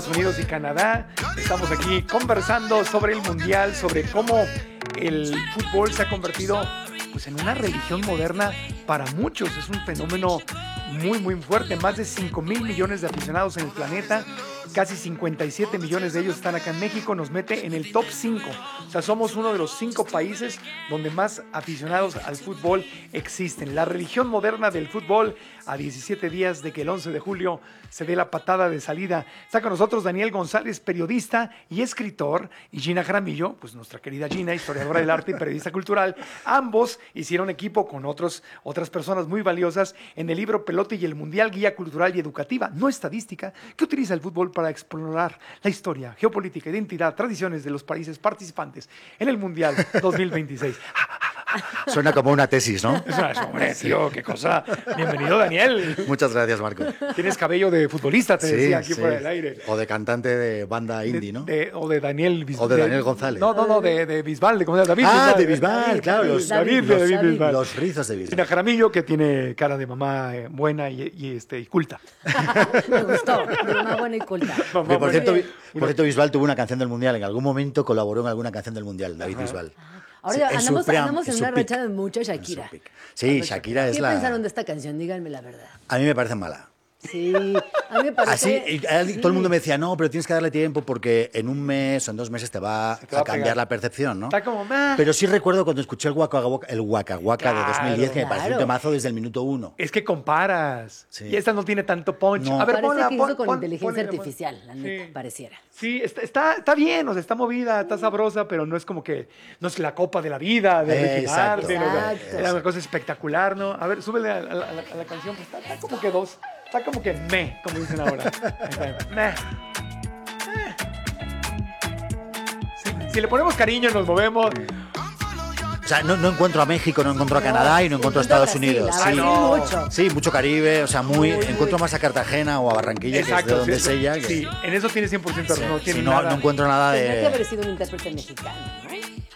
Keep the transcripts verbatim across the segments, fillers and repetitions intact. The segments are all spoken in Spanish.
Unidos y Canadá. Estamos aquí conversando sobre el Mundial, sobre cómo el fútbol se ha convertido pues, en una religión moderna para muchos. Es un fenómeno muy, muy fuerte. Más de cinco mil millones de aficionados en el planeta. Casi cincuenta y siete millones de ellos están acá en México. Nos mete en el top cinco. O sea, somos uno de los cinco países donde más aficionados al fútbol existen. La religión moderna del fútbol, a diecisiete días de que el once de julio se dé la patada de salida. Está con nosotros Daniel González, periodista y escritor, y Gina Jaramillo, pues nuestra querida Gina, historiadora del arte y periodista cultural. Ambos hicieron equipo con otros, otras personas muy valiosas en el libro Pelote y el Mundial, guía cultural y educativa, no estadística, que utiliza el fútbol para explorar la historia, geopolítica, identidad, tradiciones de los países participantes en el Mundial dos mil veintiséis. Suena como una tesis, ¿no? Es una, hombre, tío, qué cosa. Bienvenido, Daniel. Muchas gracias, Marco. Tienes cabello de futbolista, te sí, decía aquí sí. por el aire. O de cantante de banda indie, ¿no? De, de, o de Daniel Bisbal. O de Daniel González. No, no, no, de, de Bisbal, de cómo se llama, David Ah, Bisbal. de Bisbal, David, claro. Los, David, David, de los, David Bisbal. los rizos de Bisbal. Gina Jaramillo, que tiene cara de mamá eh, buena y, y, este, y culta. Me gustó, de mamá buena y culta. Mamá por, buena. cierto, por cierto, Bisbal tuvo una canción del Mundial. En algún momento colaboró en alguna canción del Mundial, David Ajá. Bisbal. Ahora Sí, ya en andamos, su pream- andamos en en su una pick. racha de mucho Shakira. En su pick. Sí, Shakira es ¿Qué la... pensaron de esta canción? Díganme la verdad. A mí me parece mala. Sí, a mí me parece... Así, y a- todo el mundo me decía, no, pero tienes que darle tiempo porque en un mes o en dos meses te va, te va a a cambiar pegar. la percepción, ¿no? Está como... "Meh". Pero sí recuerdo cuando escuché el Waka Waka, el Waka Waka de dos mil diez, que me pareció un Claro. temazo desde el minuto uno. Es que comparas. Sí. Y esta no tiene tanto punch. No. A ver, Parece ponla, que pon- hizo con pon- inteligencia ponle, pon- artificial, la neta, Sí. pareciera. Sí, está, está, está bien, o sea, está movida, está sabrosa, pero no es como que, no es la copa de la vida, de Ricky Exacto. Martin, o sea, Exacto. era una cosa espectacular, ¿no? A ver, súbele a, la- a la, a la canción, pues está, está como que dos, está como que me, como dicen ahora. Ahí está, me. Eh. Si, si le ponemos cariño, nos movemos. O sea, no, no encuentro a México, no encuentro a Canadá y no encuentro a Encuentro Estados Brasil, Unidos. a Sí. Brasil Brasil mucho. Sí, mucho Caribe, o sea, muy, Muy, encuentro muy. más a Cartagena o a Barranquilla, que es de donde sí, es ella. que- sí, en eso tiene cien por ciento, Sí, no sí, tiene no, nada. no encuentro nada Tendría que haber de... sido un intérprete mexicano, ¿no?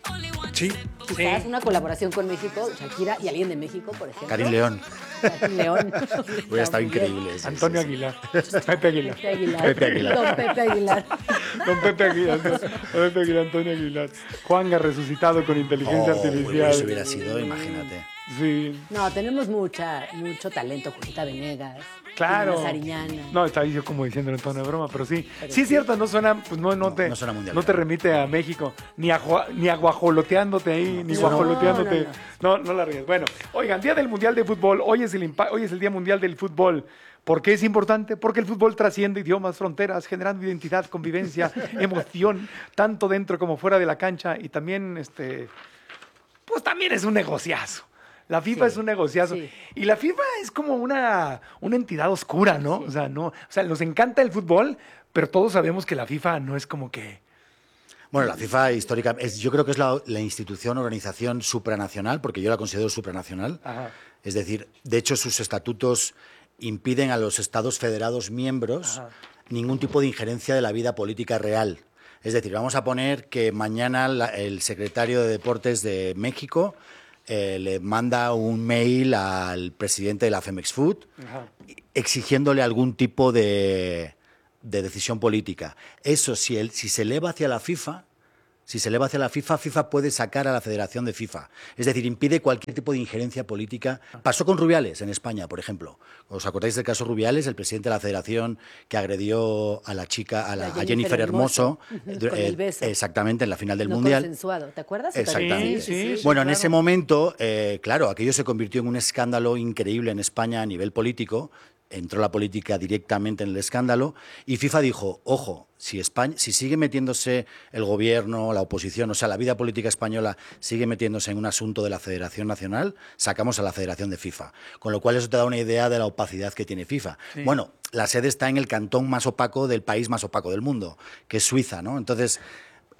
Sí, Quizás sí. una colaboración con México, Shakira y alguien de México, por ejemplo. Karim León. Karim León. Hubiera estado Está muy bien. increíble. sí, Antonio sí, sí. Aguilar, Pepe Aguilar. Pepe Aguilar. Pepe Aguilar. Don Pepe Aguilar. Don Pepe Aguilar, don Pepe Aguilar, Antonio Aguilar. Juanga resucitado con inteligencia Oh, artificial. eso hubiera sido, imagínate. Sí, No, tenemos mucha, mucho talento, Julieta Venegas. claro. Jimena Sariñana. No, estaba yo como diciéndolo en tono de broma, pero sí. Pero sí es sí. cierto, no suena, pues no, no, No, te, no suena mundial. no te remite a México, ni a, jua- ni a guajoloteándote ahí, ni No, guajoloteándote. no, No, no, la ríes. Bueno, oigan, Día del Mundial de Fútbol, hoy es, el impa- hoy es el Día Mundial del Fútbol. ¿Por qué es importante? Porque el fútbol trasciende idiomas, fronteras, generando identidad, convivencia, emoción, tanto dentro como fuera de la cancha, y también, este, pues también es un negociazo. La FIFA Sí, es un negociazo. sí. Y la FIFA es como una, una entidad oscura, ¿no? Sí. O sea, no, o sea, nos encanta el fútbol, pero todos sabemos que la FIFA no es como que... Bueno, la FIFA histórica, es, yo creo que es la, la institución, organización supranacional, porque yo la considero supranacional. Ajá. Es decir, de hecho, sus estatutos impiden a los estados federados miembros Ajá. ningún tipo de injerencia de la vida política real. Es decir, vamos a poner que mañana la- el secretario de Deportes de México eh, le manda un mail al presidente de la Femex Food Ajá. exigiéndole algún tipo de, de decisión política. Eso, si, el, si se eleva hacia la FIFA, si se eleva hacia la FIFA, FIFA puede sacar a la Federación de FIFA. Es decir, impide cualquier tipo de injerencia política. Pasó con Rubiales en España, por ejemplo. ¿Os acordáis del caso Rubiales, el presidente de la Federación que agredió a la chica, a, la, La a Jennifer Hermoso, Ujú, du- con eh, el beso. exactamente, en la final del No Mundial? consensuado, ¿te acuerdas? Exactamente. Sí, sí, bueno, en claro. ese momento, eh, claro, aquello se convirtió en un escándalo increíble en España a nivel político. Entró la política directamente en el escándalo y FIFA dijo, ojo, si España, si sigue metiéndose el gobierno, la oposición, o sea, la vida política española sigue metiéndose en un asunto de la Federación Nacional, sacamos a la Federación de FIFA. Con lo cual eso te da una idea de la opacidad que tiene FIFA. Sí. Bueno, la sede está en el cantón más opaco del país más opaco del mundo, que es Suiza, ¿no? Entonces,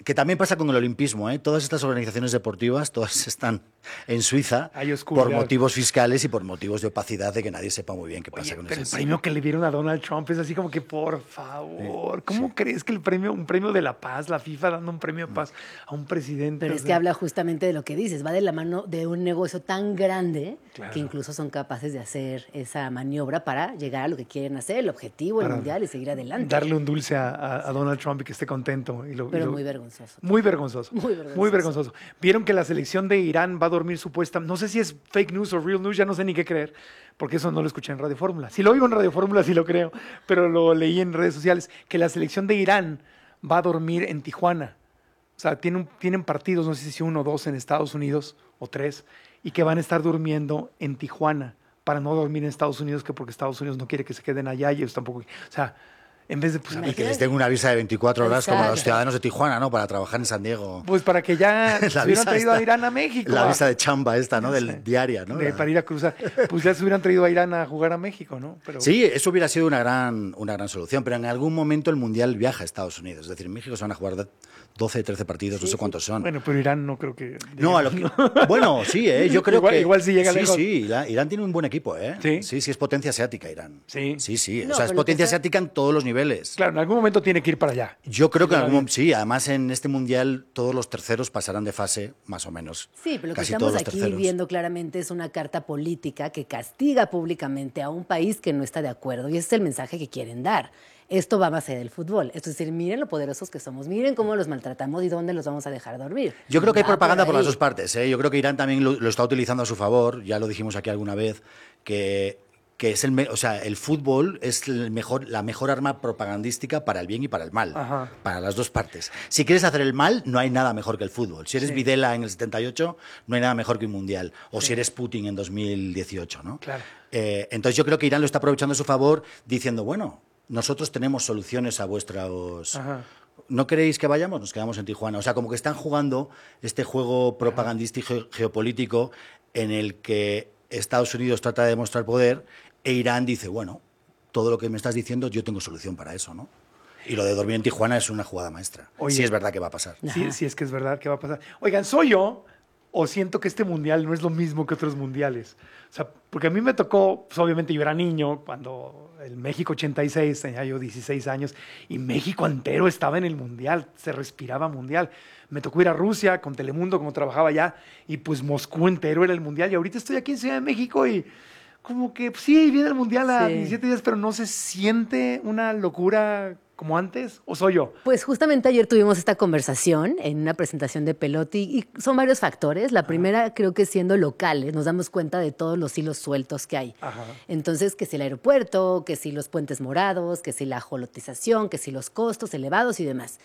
Que también pasa con el olimpismo, ¿eh? Todas estas organizaciones deportivas, todas están en Suiza por motivos fiscales y por motivos de opacidad de que nadie sepa muy bien qué pasa Oye, con pero eso. el premio que le dieron a Donald Trump es así como que, por favor, ¿cómo sí. crees que el premio, un premio de la paz, la FIFA dando un premio de paz a un presidente? Pero es que habla justamente de lo que dices, va de la mano de un negocio tan grande claro. que incluso son capaces de hacer esa maniobra para llegar a lo que quieren hacer, el objetivo, el para mundial y seguir adelante. Darle un dulce a, a, a Donald Trump y que esté contento. Y lo, pero y lo, muy vergonzoso. Muy vergonzoso. Muy vergonzoso. Muy vergonzoso. Vieron que la selección de Irán va a dormir supuesta, no sé si es fake news o real news, ya no sé ni qué creer, porque eso no lo escuché en Radio Fórmula. Si lo oigo en Radio Fórmula, sí lo creo, pero lo leí en redes sociales, que la selección de Irán va a dormir en Tijuana. O sea, tienen, tienen partidos, no sé si uno o dos en Estados Unidos, o tres, y que van a estar durmiendo en Tijuana, para no dormir en Estados Unidos, que porque Estados Unidos no quiere que se queden allá y ellos tampoco. O sea, en vez de... Pues, y que les den una visa de veinticuatro horas Exacto. como a los ciudadanos de Tijuana, ¿no? Para trabajar en San Diego. Pues para que ya se hubieran traído esta, a Irán a México. La visa de chamba esta, ¿no? Del diaria, ¿no? De, para ir a cruzar. Pues ya se hubieran traído a Irán a jugar a México, ¿no? Pero... Sí, eso hubiera sido una gran, una gran solución, pero en algún momento el Mundial viaja a Estados Unidos. Es decir, en México se van a jugar doce, trece partidos, sí, no sé cuántos son. Bueno, pero Irán no creo que... No, a lo que... Bueno, sí, ¿eh? Yo creo igual, que... Igual sí llega sí, lejos. Sí, Irán, Irán tiene un buen equipo, ¿eh? Sí. Sí, sí, es potencia asiática Irán. Sí. Sí, sí. No, o sea, es potencia asiática en todos los niveles. Claro, en algún momento tiene que ir para allá. Yo creo que en algún momento, sí, además en este Mundial todos los terceros pasarán de fase, más o menos. Sí, pero lo que Casi estamos aquí terceros. viendo claramente es una carta política que castiga públicamente a un país que no está de acuerdo. Y ese es el mensaje que quieren dar. Esto va más allá del fútbol. Es decir, miren lo poderosos que somos, miren cómo los maltratamos y dónde los vamos a dejar dormir. Yo creo que hay va propaganda por, por las dos partes, ¿eh? Yo creo que Irán también lo, lo está utilizando a su favor, ya lo dijimos aquí alguna vez, que, que es el, me, o sea, el fútbol es el mejor, la mejor arma propagandística para el bien y para el mal, Ajá. para las dos partes. Si quieres hacer el mal, no hay nada mejor que el fútbol. Si eres sí. Videla en el setenta y ocho, no hay nada mejor que un mundial. O sí. si eres Putin en dos mil dieciocho, ¿no? Claro. Eh, entonces yo creo que Irán lo está aprovechando a su favor, diciendo, bueno, nosotros tenemos soluciones a vuestros... Ajá. ¿No queréis que vayamos? Nos quedamos en Tijuana. O sea, como que están jugando este juego propagandístico y geopolítico en el que Estados Unidos trata de demostrar poder e Irán dice, bueno, todo lo que me estás diciendo, yo tengo solución para eso, ¿no? Y lo de dormir en Tijuana es una jugada maestra. Oye, sí es verdad que va a pasar. Sí, sí es que es verdad que va a pasar. Oigan, ¿soy yo o siento que este mundial no es lo mismo que otros mundiales? O sea, porque a mí me tocó, pues obviamente yo era niño cuando el México ochenta y seis, tenía yo dieciséis años, y México entero estaba en el mundial, se respiraba mundial. Me tocó ir a Rusia con Telemundo, como trabajaba allá, y pues Moscú entero era el mundial. Y ahorita estoy aquí en Ciudad de México y como que pues, sí, viene el mundial a sí. diecisiete días, pero no se siente una locura como antes, ¿o soy yo? Pues justamente ayer tuvimos esta conversación en una presentación de Pelotti y son varios factores. La primera, creo que siendo locales, nos damos cuenta de todos los hilos sueltos que hay. Ajá. Entonces, que si el aeropuerto, que si los puentes morados, que si la ajolotización, que si los costos elevados y demás.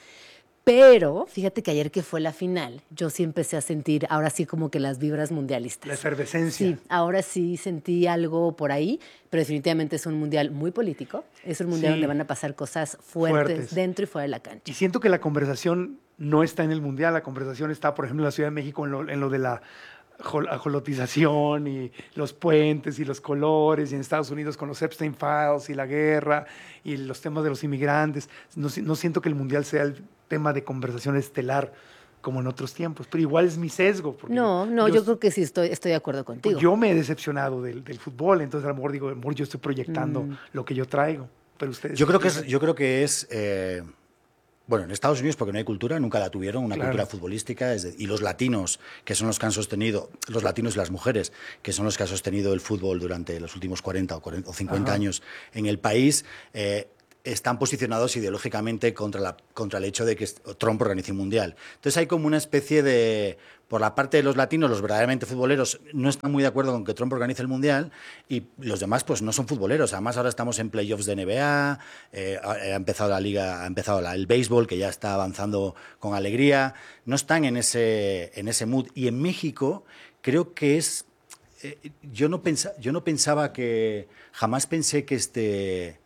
Pero, fíjate que ayer que fue la final, yo sí empecé a sentir, ahora sí como que las vibras mundialistas. La efervescencia. Sí, ahora sí sentí algo por ahí, pero definitivamente es un mundial muy político. Es un mundial sí. donde van a pasar cosas fuertes, fuertes dentro y fuera de la cancha. Y siento que la conversación no está en el mundial, la conversación está, por ejemplo, en la Ciudad de México en lo, en lo de la ajolotización y los puentes y los colores, y en Estados Unidos con los Epstein Files y la guerra y los temas de los inmigrantes. No, no siento que el mundial sea el tema de conversación estelar como en otros tiempos, pero igual es mi sesgo. No, no, yo, yo creo que sí estoy, estoy de acuerdo contigo. Yo me he decepcionado del, del fútbol, entonces a lo mejor digo, a lo mejor yo estoy proyectando mm. lo que yo traigo, pero ustedes... Yo creo que es... Yo creo que es eh... Bueno, en Estados Unidos porque no hay cultura, nunca la tuvieron, una claro. cultura futbolística, es de, y los latinos, que son los que han sostenido, los latinos y las mujeres, que son los que han sostenido el fútbol durante los últimos cuarenta o, cuarenta, o cincuenta Ajá. años en el país, eh, están posicionados ideológicamente contra, la, contra el hecho de que Trump organice un mundial. Entonces hay como una especie de... Por la parte de los latinos, los verdaderamente futboleros no están muy de acuerdo con que Trump organice el mundial y los demás pues no son futboleros. Además ahora estamos en playoffs de N B A, eh, ha empezado la liga, ha empezado la, el béisbol que ya está avanzando con alegría. No están en ese, en ese mood. Y en México creo que es... Eh, yo, no pensa, yo no pensaba que... Jamás pensé que este...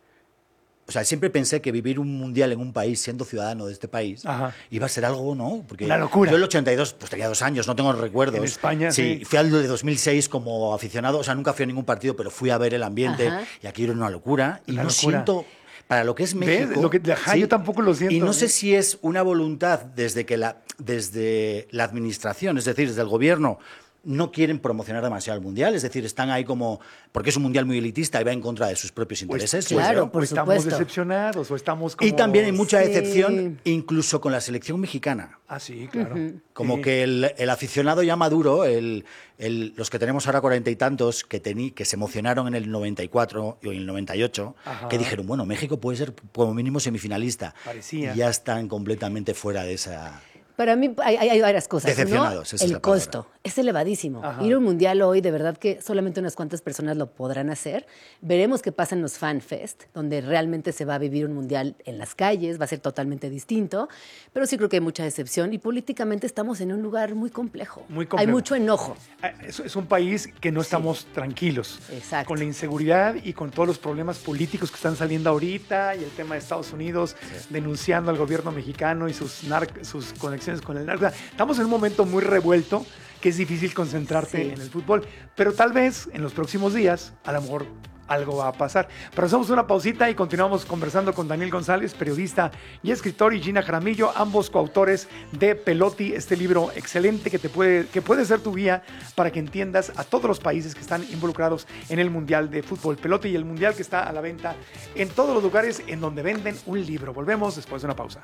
O sea, siempre pensé que vivir un mundial en un país, siendo ciudadano de este país, Ajá. iba a ser algo, ¿no? Porque la locura. Yo en el ochenta y dos, pues tenía dos años, no tengo recuerdos. En España, sí. sí. Fui al de dos mil seis como aficionado, o sea, nunca fui a ningún partido, pero fui a ver el ambiente Ajá. y aquí era una locura. Y una no locura. siento... Para lo que es México... ¿Ves? Lo que, ajá, sí, yo tampoco lo siento. Y no ¿eh? sé si es una voluntad desde, que la, desde la administración, es decir, desde el gobierno, no quieren promocionar demasiado el Mundial, es decir, están ahí como... Porque es un Mundial muy elitista y va en contra de sus propios intereses. Pues, claro, o por estamos supuesto. decepcionados o estamos como... Y también hay mucha Sí. decepción incluso con la selección mexicana. Ah, sí, claro. Uh-huh. Como Sí. que el, el aficionado ya maduro, el, el, los que tenemos ahora cuarenta y tantos, que, tení, que se emocionaron en el noventa y cuatro y en el noventa y ocho, Ajá. que dijeron, bueno, México puede ser como mínimo semifinalista. Parecía. Y ya están completamente fuera de esa... Para mí hay, hay varias cosas. Decepcionados, Uno, esa es el la palabra. costo es elevadísimo. Ajá. Ir a un mundial hoy, de verdad que solamente unas cuantas personas lo podrán hacer. Veremos qué pasa en los Fan Fest, donde realmente se va a vivir un mundial en las calles, va a ser totalmente distinto. Pero sí creo que hay mucha decepción y políticamente estamos en un lugar muy complejo. Muy complejo. Hay mucho enojo. Es, es un país que no estamos tranquilos. Exacto. Con la inseguridad y con todos los problemas políticos que están saliendo ahorita y el tema de Estados Unidos denunciando al gobierno mexicano y sus, nar- sus conexiones con el narco. Estamos en un momento muy revuelto que es difícil concentrarte Sí. en el fútbol, pero tal vez en los próximos días a lo mejor algo va a pasar. Pero hacemos una pausita y continuamos conversando con Daniel González, periodista y escritor, y Gina Jaramillo, ambos coautores de Pelotti, este libro excelente que, te puede, que puede ser tu guía para que entiendas a todos los países que están involucrados en el Mundial de Fútbol. Pelotti y el Mundial que está a la venta en todos los lugares en donde venden un libro. Volvemos después de una pausa.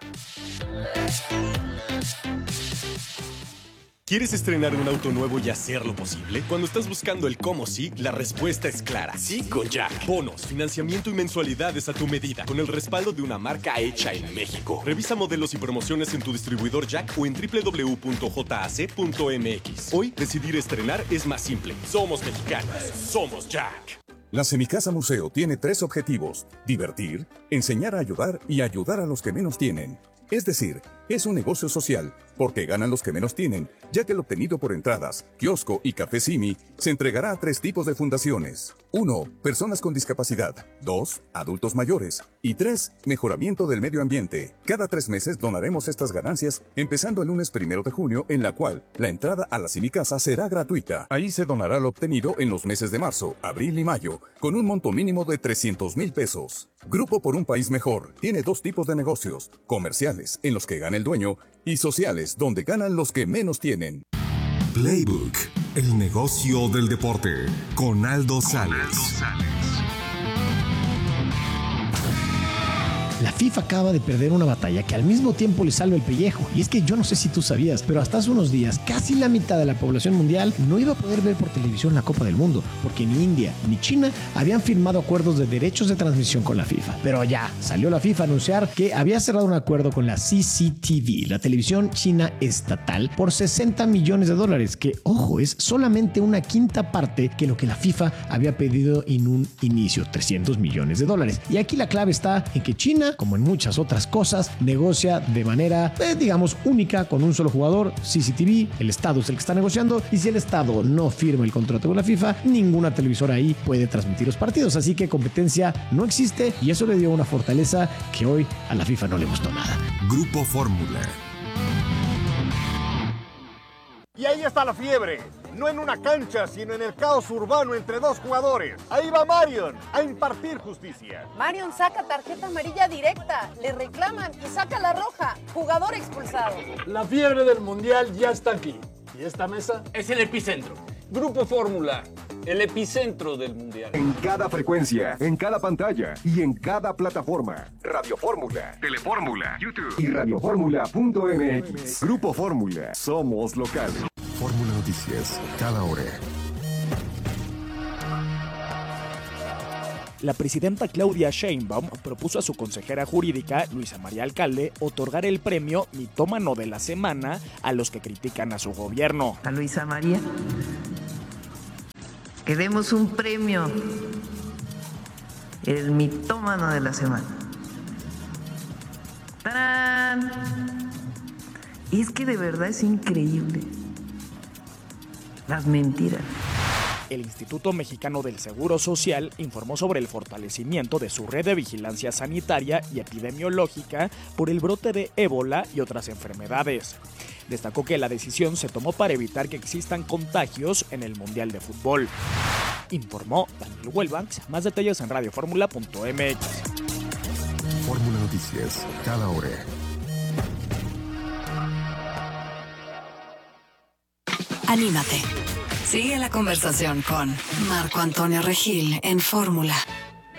¿Quieres estrenar un auto nuevo y hacerlo posible? Cuando estás buscando el cómo sí, la respuesta es clara. Sí con Jack. Bonos, financiamiento y mensualidades a tu medida, con el respaldo de una marca hecha en México. Revisa modelos y promociones en tu distribuidor Jack o en doble u doble u doble u punto j a c punto m x. Hoy, decidir estrenar es más simple. Somos mexicanos. Somos Jack. La Semicasa Museo tiene tres objetivos: divertir, enseñar a ayudar y ayudar a los que menos tienen. Es decir, es un negocio social, porque ganan los que menos tienen, ya que el obtenido por entradas, kiosco y café Simi se entregará a tres tipos de fundaciones. uno. Personas con discapacidad. dos. Adultos mayores. Y tres. Mejoramiento del medio ambiente. Cada tres meses donaremos estas ganancias, empezando el lunes primero de junio, en la cual la entrada a la Semicasa será gratuita. Ahí se donará lo obtenido en los meses de marzo, abril y mayo, con un monto mínimo de trescientos mil pesos. Grupo por un País Mejor tiene dos tipos de negocios: comerciales, en los que gana el dueño, y sociales, donde ganan los que menos tienen. Playbook, el negocio del deporte, con Aldo Sales. La FIFA acaba de perder una batalla que al mismo tiempo le salva el pellejo. Y es que yo no sé si tú sabías, pero hasta hace unos días casi la mitad de la población mundial no iba a poder ver por televisión la Copa del Mundo, porque ni India ni China habían firmado acuerdos de derechos de transmisión con la FIFA. Pero ya salió la FIFA a anunciar que había cerrado un acuerdo con la C C T V, la televisión china estatal, por sesenta millones de dólares, que, ojo, es solamente una quinta parte que lo que la FIFA había pedido en un inicio, trescientos millones de dólares. Y aquí la clave está en que China, como en muchas otras cosas, negocia de manera, eh, digamos, única con un solo jugador, C C T V. El Estado es el que está negociando, y si el Estado no firma el contrato con la FIFA, ninguna televisora ahí puede transmitir los partidos. Así que competencia no existe, y eso le dio una fortaleza que hoy a la FIFA no le gustó nada. Grupo Fórmula. Y ahí está la fiebre, no en una cancha, sino en el caos urbano entre dos jugadores. Ahí va Marion a impartir justicia. Marion saca tarjeta amarilla directa, le reclaman y saca la roja. Jugador expulsado. La fiebre del Mundial ya está aquí. ¿Y esta mesa? Es el epicentro. Grupo Fórmula, el epicentro del Mundial. En cada frecuencia, en cada pantalla y en cada plataforma. Radio Fórmula, Telefórmula, YouTube y radioformula punto m x. Grupo Fórmula, somos locales. Fórmula Noticias, cada hora. La presidenta Claudia Sheinbaum propuso a su consejera jurídica, Luisa María Alcalde, otorgar el premio Mitómano de la Semana a los que critican a su gobierno. A Luisa María, que demos un premio, el Mitómano de la Semana. ¡Tarán! Y es que de verdad es increíble las mentiras. El Instituto Mexicano del Seguro Social informó sobre el fortalecimiento de su red de vigilancia sanitaria y epidemiológica por el brote de ébola y otras enfermedades. Destacó que la decisión se tomó para evitar que existan contagios en el Mundial de Fútbol. Informó Daniel Huelva. Más detalles en radioformula punto m x. Fórmula Noticias, cada hora. Anímate. Sigue la conversación con Marco Antonio Regil en Fórmula.